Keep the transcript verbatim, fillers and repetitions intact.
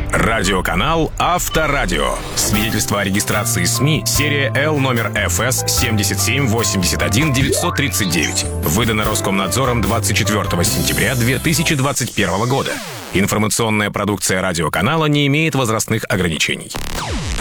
Радиоканал Авторадио. Свидетельство о регистрации СМИ, серия Л номер эф эс семьдесят семь восемьдесят один девятьсот тридцать девять. Выдано Роскомнадзором двадцать четвёртого сентября две тысячи двадцать первого года. Информационная продукция радиоканала не имеет возрастных ограничений.